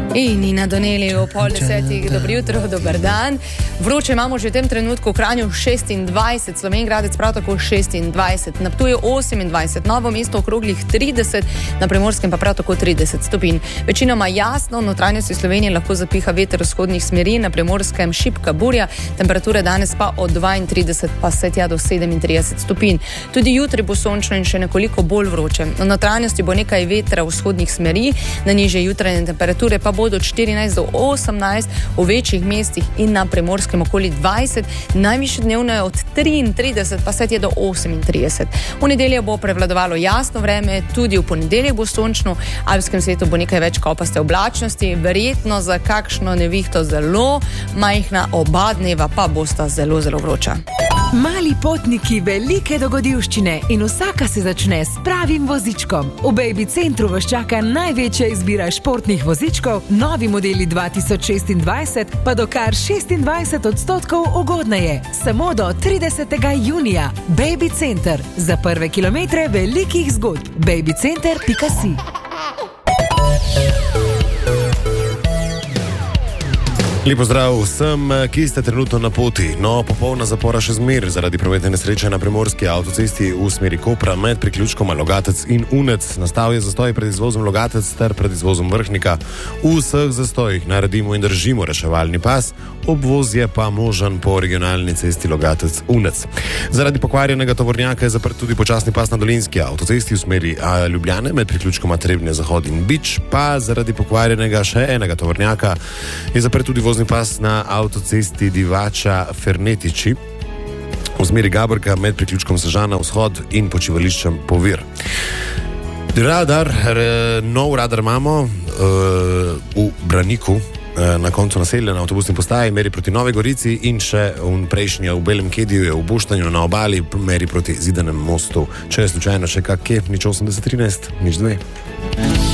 In Nina Doneli o 9:30, dobro jutro, dober dan. Vroče imamo že v tem trenutku v Kranju 26, Slovenj Gradec prav tako 26, na Ptuju 28, Novo mesto okroglih 30, na Primorskem pa prav tako 30 stopinj. Večinoma jasno, v notranjosti Slovenije lahko zapiha veter vzhodnih smeri, na Primorskem šibka burja, temperature danes pa od 32 pa se tja do 37 stopinj. Tudi jutri bo sončno in še nekoliko bolj vroče. V notranjosti bo nekaj vetra vzhodnih smeri, na nižje jutranje temperature pa bodo od 14 do 18, v večjih mestih in na Primorskem okoli 20, najvišje dnevno je od 33 pa se tja do 38. V nedeljo bo prevladovalo jasno vreme, tudi v ponedeljek bo sončno, v alpskem svetu bo nekaj več kopaste oblačnosti, verjetno za kakšno nevihto zelo majhna, oba dneva pa bosta zelo, zelo vroča. Mali potniki, velike dogodivščine in vsaka se začne s pravim vozičkom. V Baby Centru vas čaka največja izbira športnih vozičkov, novi modeli 2026 pa do kar 26% ugodneje. Samo do 30. junija. Baby Center. Za prve kilometre velikih zgodb. babycenter.si. Lepo zdrav vsem, ki ste trenutno na poti. No, popolna zapora še zmer zaradi prometne nesreče na primorski avtocesti v smeri Kopra med priključkoma Logatec in Unec. Nastal je zastoj pred izvozom Logatec ter pred izvozom Vrhnika. V vseh zastojih naredimo in držimo reševalni pas, obvoz je pa možen po regionalni cesti Logatec-Unec. Zaradi pokvarjenega tovornjaka je zaprt tudi počasni pas na dolinski avtocesti v smeri Ljubljane med priključkoma Trebnje Zahod in Bič, pa zaradi pokvarjenega še enega tovornjaka je zaprt tudi vozni pas na avtocesti Divača-Fernetiči v smeri Gabrka med priključkom Sežana vzhod in počivališčem Povir. Nov radar imamo v Braniku, na koncu naselja na avtobusni postaji, meri proti Novi Gorici, in še prejšnja v Belem Kediju je v Boštanju na obali, meri proti Zidanem mostu. Če je slučajno še kak kje, nič 8013, nič 2.